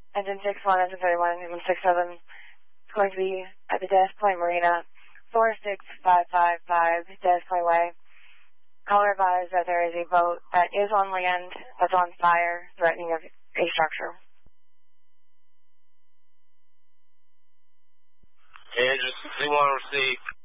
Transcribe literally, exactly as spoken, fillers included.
Engine six one, engine thirty-one, engine six seven. It's going to be at the Des Point Marina, four six five five five Des Point Way. Caller advised that there is a boat that is on land that's on fire, threatening a, a structure. Engine six one received.